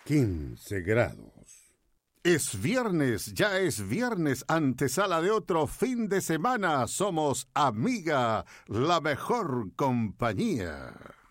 15 grados. Es viernes, ya es viernes, antesala de otro fin de semana. Somos Amiga, la mejor compañía.